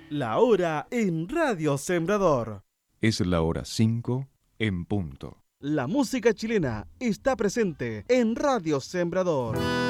La hora en Radio Sembrador. Es la hora 5 en punto. La música chilena está presente en Radio Sembrador.